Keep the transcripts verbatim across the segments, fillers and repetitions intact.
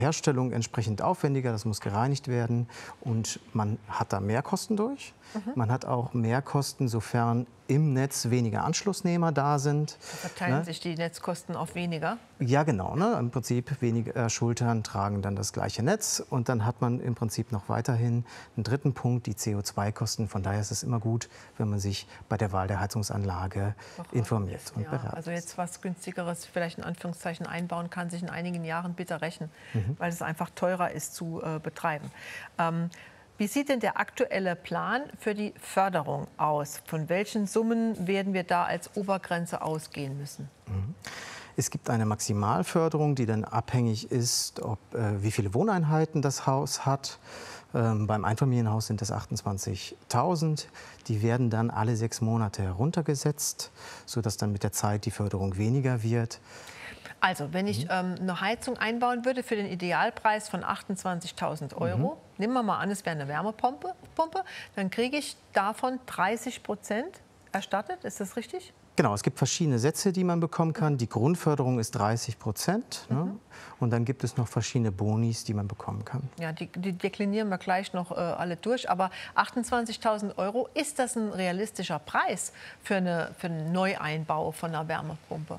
Herstellung entsprechend aufwendiger, das muss gereinigt werden und man hat da Mehrkosten durch. Mhm. Man hat auch Mehrkosten, sofern im Netz weniger Anschlussnehmer da sind. Verteilen ne? sich die Netzkosten auf weniger? Ja, genau. Ne? Im Prinzip weniger Schultern tragen dann das gleiche Netz und dann hat man im Prinzip noch weiterhin einen dritten Punkt, die C O zwei Kosten. Von daher ist es immer gut, wenn man sich bei der Wahl der Heizungsanlage Doch, informiert und ja, beraten. Also jetzt was günstigeres, vielleicht in Anführungszeichen einbauen, kann sich in einigen Jahren bitter rächen, mhm. weil es einfach teurer ist zu äh, betreiben. Ähm, Wie sieht denn der aktuelle Plan für die Förderung aus? Von welchen Summen werden wir da als Obergrenze ausgehen müssen? Es gibt eine Maximalförderung, die dann abhängig ist, ob, äh, wie viele Wohneinheiten das Haus hat. Ähm, beim Einfamilienhaus sind das achtundzwanzigtausend. Die werden dann alle sechs Monate heruntergesetzt, sodass dann mit der Zeit die Förderung weniger wird. Also, wenn ich ähm, eine Heizung einbauen würde für den Idealpreis von achtundzwanzigtausend Euro, mhm. nehmen wir mal an, es wäre eine Wärmepumpe, Pumpe, dann kriege ich davon dreißig Prozent erstattet. Ist das richtig? Genau, es gibt verschiedene Sätze, die man bekommen kann. Die Grundförderung ist dreißig Prozent. Mhm. Ne? Und dann gibt es noch verschiedene Bonis, die man bekommen kann. Ja, die, die deklinieren wir gleich noch äh, alle durch. Aber achtundzwanzigtausend Euro, ist das ein realistischer Preis für, eine, für einen Neueinbau von einer Wärmepumpe?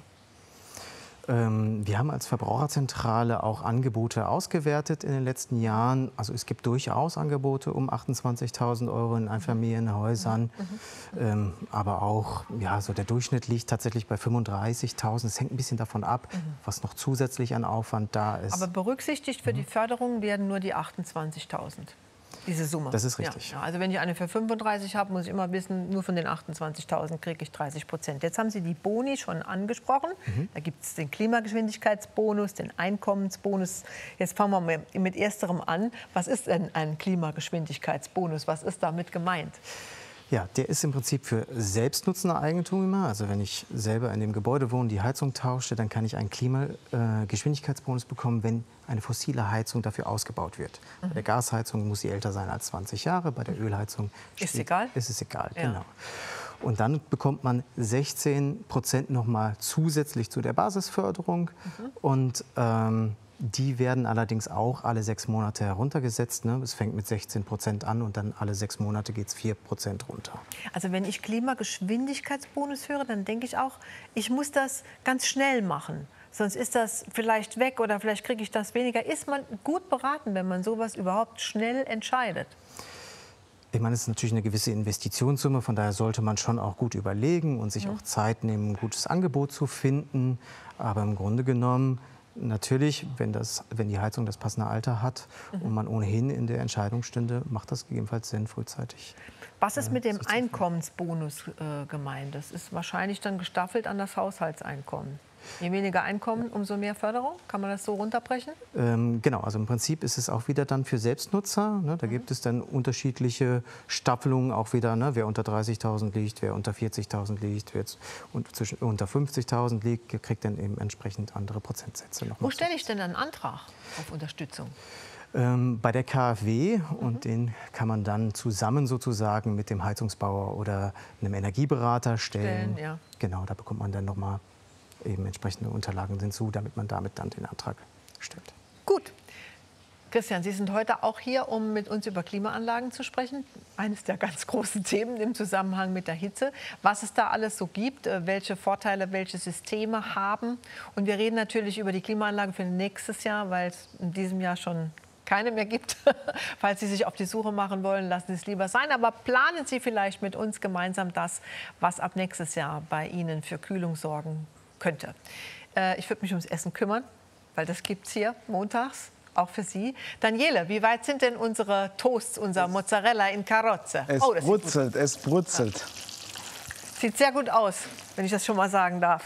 Wir haben als Verbraucherzentrale auch Angebote ausgewertet in den letzten Jahren. Also es gibt durchaus Angebote um achtundzwanzigtausend Euro in Einfamilienhäusern. Mhm. Ähm, aber auch, ja, so der Durchschnitt liegt tatsächlich bei fünfunddreißigtausend. Es hängt ein bisschen davon ab, mhm. was noch zusätzlich an Aufwand da ist. Aber berücksichtigt für mhm. die Förderung werden nur die achtundzwanzigtausend. Diese Summe. Das ist richtig. Ja, ja. Also wenn ich eine für fünfunddreißig habe, muss ich immer wissen, nur von den achtundzwanzigtausend kriege ich dreißig Prozent. Jetzt haben Sie die Boni schon angesprochen. Mhm. Da gibt es den Klimageschwindigkeitsbonus, den Einkommensbonus. Jetzt fangen wir mit ersterem an. Was ist denn ein Klimageschwindigkeitsbonus? Was ist damit gemeint? Ja, der ist im Prinzip für selbstnutzende Eigentümer. Also wenn ich selber in dem Gebäude wohne, die Heizung tausche, dann kann ich einen Klimageschwindigkeitsbonus bekommen, wenn eine fossile Heizung dafür ausgebaut wird. Mhm. Bei der Gasheizung muss sie älter sein als zwanzig Jahre, bei der Ölheizung ist, egal? ist es egal. Ja. Genau. Und dann bekommt man sechzehn Prozent noch mal zusätzlich zu der Basisförderung. Mhm. Und ähm, die werden allerdings auch alle sechs Monate heruntergesetzt. Ne? Es fängt mit sechzehn Prozent an und dann alle sechs Monate geht es vier Prozent runter. Also wenn ich Klimageschwindigkeitsbonus höre, dann denke ich auch, ich muss das ganz schnell machen. Sonst ist das vielleicht weg oder vielleicht kriege ich das weniger. Ist man gut beraten, wenn man sowas überhaupt schnell entscheidet? Ich meine, es ist natürlich eine gewisse Investitionssumme, von daher sollte man schon auch gut überlegen und sich mhm. auch Zeit nehmen, ein gutes Angebot zu finden. Aber im Grunde genommen, natürlich, wenn, das, wenn die Heizung das passende Alter hat mhm. und man ohnehin in der Entscheidung stünde, macht das gegebenenfalls Sinn, frühzeitig. Was ist mit dem Einkommensbonus äh, gemeint? Das ist wahrscheinlich dann gestaffelt an das Haushaltseinkommen. Je weniger Einkommen, umso mehr Förderung? Kann man das so runterbrechen? Ähm, genau, also im Prinzip ist es auch wieder dann für Selbstnutzer. Ne? Da mhm. gibt es dann unterschiedliche Staffelungen auch wieder, ne? Wer unter dreißigtausend liegt, wer unter vierzigtausend liegt, wer jetzt zwischen, unter fünfzigtausend liegt, kriegt dann eben entsprechend andere Prozentsätze. Noch Wo stelle ich denn einen Antrag auf Unterstützung? Ähm, bei der K f W mhm. und den kann man dann zusammen sozusagen mit dem Heizungsbauer oder einem Energieberater stellen. stellen ja. Genau, da bekommt man dann noch mal eben entsprechende Unterlagen hinzu, damit man damit dann den Antrag stellt. Gut. Christian, Sie sind heute auch hier, um mit uns über Klimaanlagen zu sprechen. Eines der ganz großen Themen im Zusammenhang mit der Hitze. Was es da alles so gibt, welche Vorteile welche Systeme haben. Und wir reden natürlich über die Klimaanlagen für nächstes Jahr, weil es in diesem Jahr schon keine mehr gibt. Falls Sie sich auf die Suche machen wollen, lassen Sie es lieber sein. Aber planen Sie vielleicht mit uns gemeinsam das, was ab nächstes Jahr bei Ihnen für Kühlung sorgen könnte. Äh, ich würde mich ums Essen kümmern, weil das gibt es hier montags, auch für Sie. Daniele, wie weit sind denn unsere Toasts, unser Mozzarella in Carrozze? Es oh, brutzelt, es brutzelt. Ja. Sieht sehr gut aus, wenn ich das schon mal sagen darf.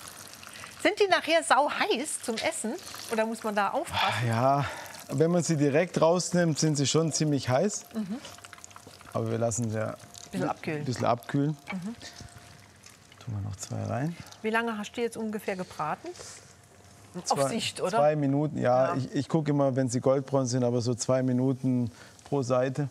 Sind die nachher sau heiß zum Essen oder muss man da aufpassen? Ja, wenn man sie direkt rausnimmt, sind sie schon ziemlich heiß. Mhm. Aber wir lassen sie ja ein bisschen abkühlen. Ein bisschen abkühlen. Mhm. Tun wir noch zwei rein. Wie lange hast du jetzt ungefähr gebraten? Zwei, Auf Sicht, oder? Zwei Minuten, ja. ja. Ich, ich gucke immer, wenn sie goldbraun sind, aber so zwei Minuten pro Seite.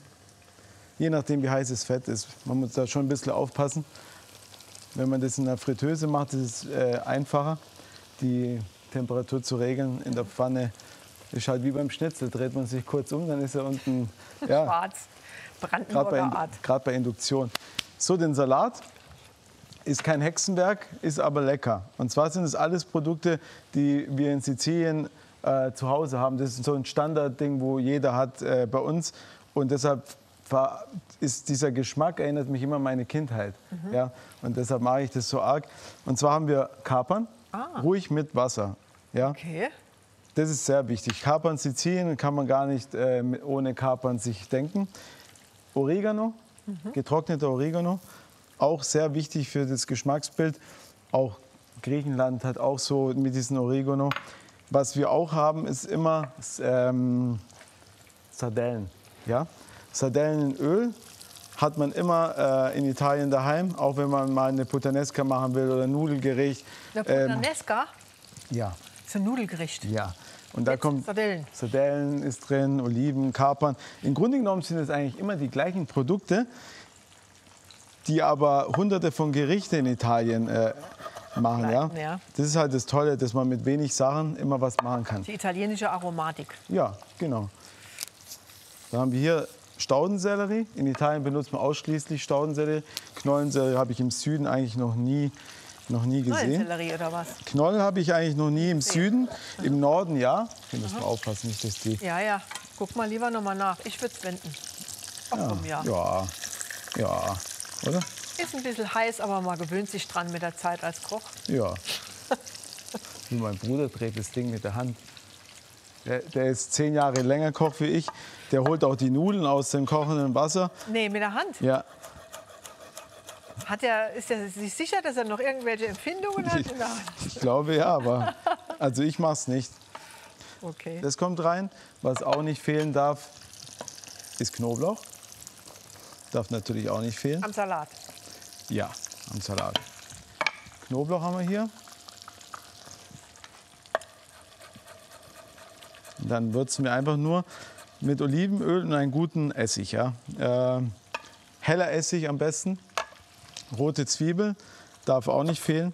Je nachdem, wie heiß das Fett ist. Man muss da schon ein bisschen aufpassen. Wenn man das in der Fritteuse macht, ist es äh, einfacher, die Temperatur zu regeln. In der Pfanne Ist halt wie beim Schnitzel, dreht man sich kurz um, dann ist er unten ja, schwarz. gerade Brandenburger bei, Art. grad bei Induktion. So, den Salat ist kein Hexenwerk, ist aber lecker. Und zwar sind es alles Produkte, die wir in Sizilien äh, zu Hause haben. Das ist so ein Standardding, wo jeder hat äh, bei uns. Und deshalb war, ist dieser Geschmack, erinnert mich immer an meine Kindheit. Mhm. Ja? Und deshalb mag ich das so arg. Und zwar haben wir Kapern, ah. ruhig mit Wasser. Ja? Okay. Das ist sehr wichtig. Kapern Sizilien kann man gar nicht äh, ohne Kapern sich denken. Oregano, mhm. getrockneter Oregano, auch sehr wichtig für das Geschmacksbild. Auch Griechenland hat auch so mit diesem Oregano. Was wir auch haben, ist immer ähm, Sardellen. Ja? Sardellen in Öl hat man immer äh, in Italien daheim, auch wenn man mal eine Puttanesca machen will oder ein Nudelgericht. Eine Puttanesca? Ähm, ja. Das ist ein Nudelgericht. Ja. Und da Jetzt kommt Sardellen. Sardellen ist drin, Oliven, Kapern. Im Grunde genommen sind es eigentlich immer die gleichen Produkte, die aber hunderte von Gerichten in Italien äh, machen. Ja? Ja. Das ist halt das Tolle, dass man mit wenig Sachen immer was machen kann. Die italienische Aromatik. Ja, genau. Da haben wir hier Staudensellerie. In Italien benutzt man ausschließlich Staudensellerie. Knollensellerie habe ich im Süden eigentlich noch nie, noch nie gesehen. Knollensellerie oder was? Knoll habe ich eigentlich noch nie im Süden. Im Norden ja. Hier müssen wir aufpassen, nicht dass die... Ja, ja. Guck mal lieber noch mal nach. Ich würde es wenden. Ach, komm, ja. Ja, ja, oder? Ist ein bisschen heiß, aber man gewöhnt sich dran mit der Zeit als Koch. Ja. Mein Bruder dreht das Ding mit der Hand. Der, der ist zehn Jahre länger Koch wie ich. Der holt auch die Nudeln aus dem kochenden Wasser. Nee, mit der Hand? Ja. Hat er, ist er sich sicher, dass er noch irgendwelche Empfindungen hat in der Hand? Ich glaube ja, aber also ich mache es nicht. Okay. Das kommt rein. Was auch nicht fehlen darf, ist Knoblauch. Darf natürlich auch nicht fehlen. Am Salat? Ja, am Salat. Knoblauch haben wir hier. Und dann würzen wir einfach nur mit Olivenöl und einem guten Essig. Ja. Äh, heller Essig am besten. Rote Zwiebel darf auch nicht fehlen.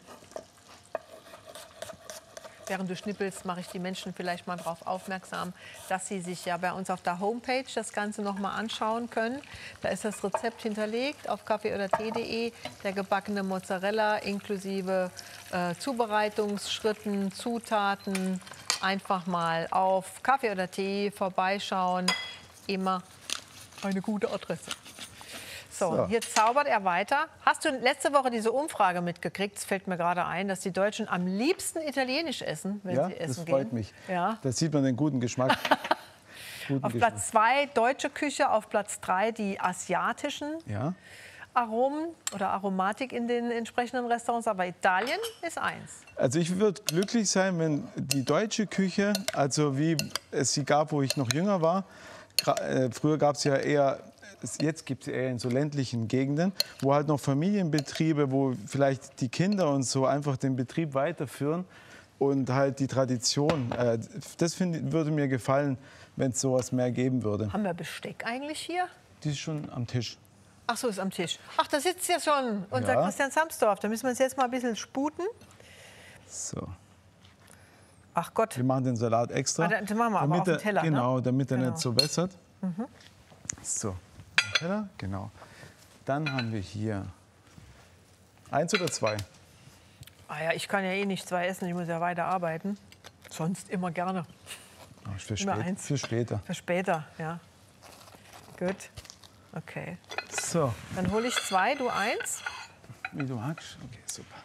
Während du schnippelst, mache ich die Menschen vielleicht mal darauf aufmerksam, dass sie sich ja bei uns auf der Homepage das Ganze noch mal anschauen können. Da ist das Rezept hinterlegt auf kaffee oder tee punkt de, der gebackene Mozzarella inklusive äh, Zubereitungsschritten, Zutaten. Einfach mal auf Kaffee oder Tee vorbeischauen. Immer eine gute Adresse. So, So. jetzt zaubert er weiter. Hast du letzte Woche diese Umfrage mitgekriegt? Es fällt mir gerade ein, dass die Deutschen am liebsten Italienisch essen, wenn Ja, sie essen das gehen. freut mich. Ja. Da sieht man den guten Geschmack. Guten Auf Geschmack. Platz zwei deutsche Küche, auf Platz drei die asiatischen Ja. Aromen oder Aromatik in den entsprechenden Restaurants. Aber Italien ist eins. Also ich würde glücklich sein, wenn die deutsche Küche, also wie es sie gab, wo ich noch jünger war, gra- äh, früher gab es ja eher, jetzt gibt es eher in so ländlichen Gegenden, wo halt noch Familienbetriebe, wo vielleicht die Kinder und so einfach den Betrieb weiterführen und halt die Tradition. Äh, das find, würde mir gefallen, wenn es sowas mehr geben würde. Haben wir Besteck eigentlich hier? Die ist schon am Tisch. Ach so, ist am Tisch. Ach, da sitzt ja schon unser Ja. Christian Samsdorf. Da müssen wir uns jetzt mal ein bisschen sputen. So. Ach Gott. Wir machen den Salat extra. Ah, den- den machen wir aber damit auf den er- Teller, ne? Genau, damit er Genau. nicht so wässert. So, Teller, genau. Dann haben wir hier eins oder zwei. Ah ja, ich kann ja eh nicht zwei essen, ich muss ja weiter arbeiten. Sonst immer gerne. Oh, für, Immer spät, eins. für später. Für später, ja. Gut. Okay. So, Dann hole ich zwei, du eins. wie du magst. Okay, super.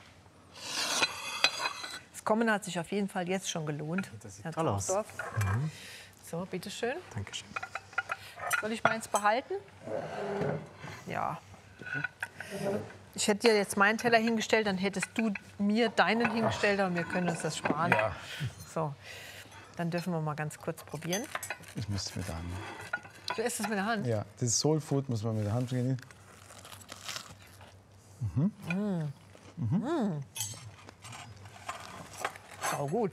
Das Kommen hat sich auf jeden Fall jetzt schon gelohnt. Das sieht Herr toll aus. Zausdorf. So, bitteschön. Dankeschön. Soll ich meins behalten? Ja. Ich hätte dir jetzt meinen Teller hingestellt, dann hättest du mir deinen hingestellt, aber wir können uns das sparen. Ja. So, dann dürfen wir mal ganz kurz probieren. Ich müsste mit der Hand. Du isst es mit der Hand? Ja, das ist Soul Food, muss man mit der Hand genießen. Sau gut.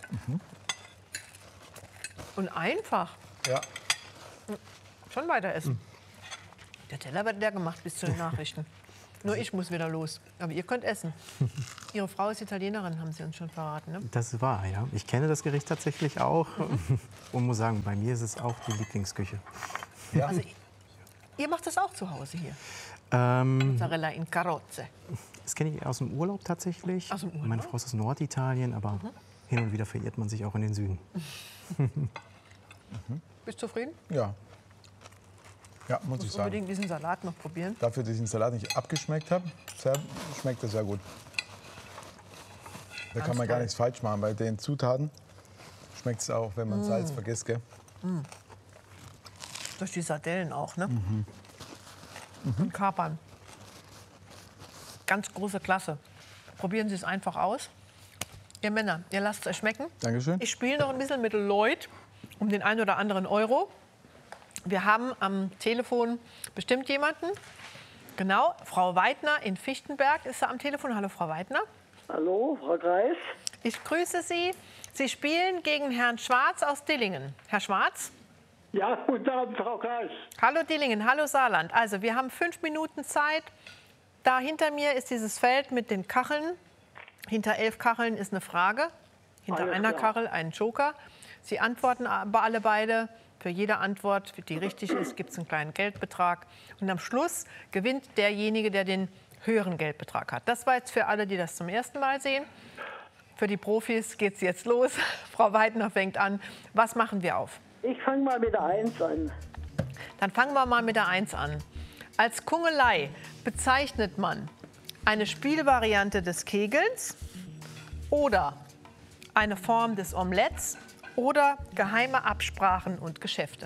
Und einfach. Ja. Schon weiter essen. Der Teller wird leer gemacht bis zu den Nachrichten. Nur ich muss wieder los. Aber ihr könnt essen. Ihre Frau ist Italienerin, haben Sie uns schon verraten. Ne? Das war, ja. Ich kenne das Gericht tatsächlich auch mhm. und muss sagen, bei mir ist es auch die Lieblingsküche. Ja. Also, ihr macht das auch zu Hause hier? Ähm, Mozzarella in Carrozze. Das kenne ich aus dem Urlaub tatsächlich. Aus dem Urlaub? Meine Frau ist aus Norditalien, aber mhm. hin und wieder verirrt man sich auch in den Süden. mhm. Bist du zufrieden? Ja. Ja, muss, muss ich sagen. unbedingt diesen Salat noch probieren. Dafür, dass ich den Salat nicht abgeschmeckt habe, sehr, schmeckt er sehr gut. Da Ganz kann man gar toll. nichts falsch machen. Bei den Zutaten schmeckt es auch, wenn man Mm. Salz vergisst. Gell? Mm. Durch die Sardellen auch, ne? Mhm. Und Kapern. Ganz große Klasse. Probieren Sie es einfach aus. Ihr Männer, ihr lasst es euch schmecken. Dankeschön. Ich spiele noch ein bisschen mit Lloyd um den einen oder anderen Euro. Wir haben am Telefon bestimmt jemanden. Genau, Frau Weidner in Fichtenberg ist da am Telefon. Hallo, Frau Weidner. Hallo, Frau Kreis. Ich grüße Sie. Sie spielen gegen Herrn Schwarz aus Dillingen. Herr Schwarz? Ja, guten Abend, Frau Kreis. Hallo Dillingen, hallo Saarland. Also wir haben fünf Minuten Zeit. Da hinter mir ist dieses Feld mit den Kacheln. Hinter elf Kacheln ist eine Frage. Hinter Alles einer klar. Kachel ein Joker. Sie antworten aber alle beide. Für jede Antwort, die richtig ist, gibt es einen kleinen Geldbetrag. Und am Schluss gewinnt derjenige, der den höheren Geldbetrag hat. Das war jetzt für alle, die das zum ersten Mal sehen. Für die Profis geht es jetzt los. Frau Weidner fängt an. Was machen wir auf? Ich fange mal mit der Eins an. Dann fangen wir mal mit der Eins an. Als Kungelei bezeichnet man eine Spielvariante des Kegelns oder eine Form des Omelettes oder geheime Absprachen und Geschäfte.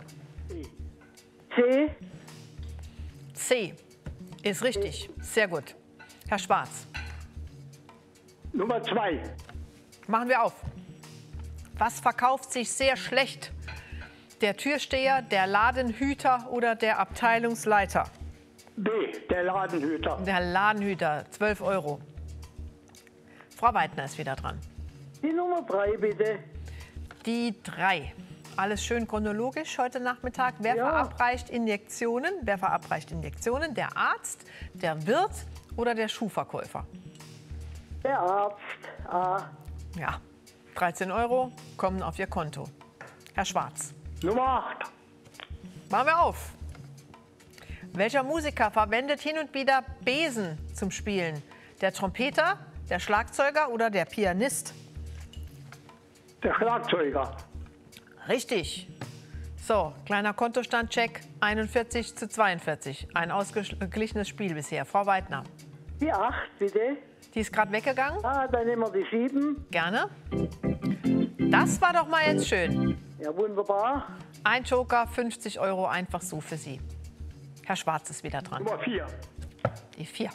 C. C ist richtig. Sehr gut. Herr Schwarz, Nummer zwei. machen wir auf. Was verkauft sich sehr schlecht? Der Türsteher, der Ladenhüter oder der Abteilungsleiter? B. Der Ladenhüter. Der Ladenhüter, zwölf Euro. Frau Weidner ist wieder dran. Die Nummer drei, bitte. Die drei. Alles schön chronologisch heute Nachmittag. Wer Ja. verabreicht Injektionen? Wer verabreicht Injektionen? Der Arzt, der Wirt oder der Schuhverkäufer? Der Arzt. A. Ja, dreizehn Euro kommen auf Ihr Konto. Herr Schwarz, Nummer acht. machen wir auf. Welcher Musiker verwendet hin und wieder Besen zum Spielen? Der Trompeter, der Schlagzeuger oder der Pianist? Der Schlagzeuger. Richtig. So, kleiner Kontostandcheck, einundvierzig zu zweiundvierzig. Ein ausgeglichenes Spiel bisher. Frau Weidner, Die acht, bitte. die ist gerade weggegangen. Ah, dann nehmen wir die sieben. Gerne. Das war doch mal jetzt schön. Ja, wunderbar. Ein Joker, fünfzig Euro einfach so für Sie. Herr Schwarz ist wieder dran. Nummer vier. Die vier.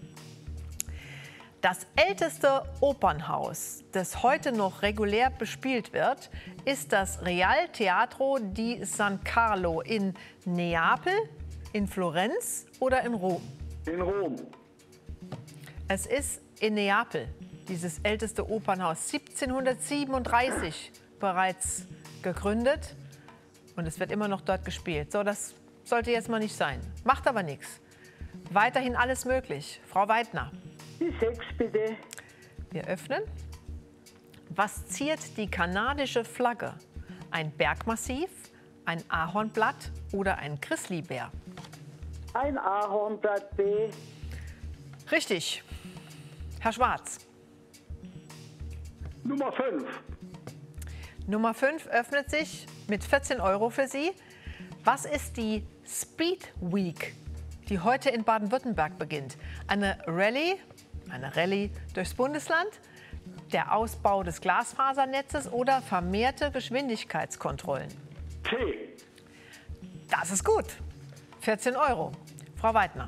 Das älteste Opernhaus, das heute noch regulär bespielt wird, ist das Real Teatro di San Carlo in Neapel, in Florenz oder in Rom? In Rom. Es ist in Neapel, dieses älteste Opernhaus, siebzehnhundertsiebenunddreißig bereits gegründet und es wird immer noch dort gespielt. So, das sollte jetzt mal nicht sein. Macht aber nichts. Weiterhin alles möglich. Frau Weidner, Die sechs, bitte. wir öffnen. Was ziert die kanadische Flagge? Ein Bergmassiv, ein Ahornblatt oder ein Grizzlybär? Ein Ahornblatt, B. Richtig. Herr Schwarz, Nummer fünf. Nummer fünf öffnet sich mit vierzehn Euro für Sie. Was ist die Speed Week, die heute in Baden-Württemberg beginnt? Eine Rallye, eine Rallye durchs Bundesland, der Ausbau des Glasfasernetzes oder vermehrte Geschwindigkeitskontrollen? C. Das ist gut. vierzehn Euro. Frau Weidner,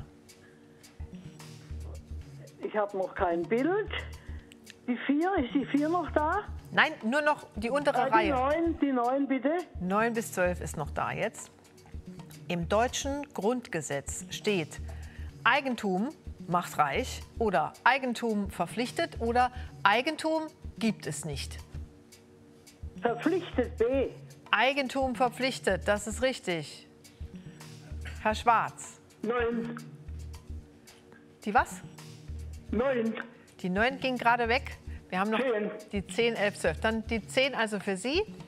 Ich habe noch kein Bild. Die vier, ist die vier noch da? nein, nur noch die untere Ah, die Reihe. neun, die neun, bitte. neun bis zwölf ist noch da jetzt. Im deutschen Grundgesetz steht, Eigentum macht reich oder Eigentum verpflichtet oder Eigentum gibt es nicht. Verpflichtet, B. Eigentum verpflichtet, das ist richtig. Herr Schwarz, neun. Die was? Neun. Die neun ging gerade weg. Wir haben noch Zehn. die zehn, elf, zwölf. Dann die zehn also für Sie.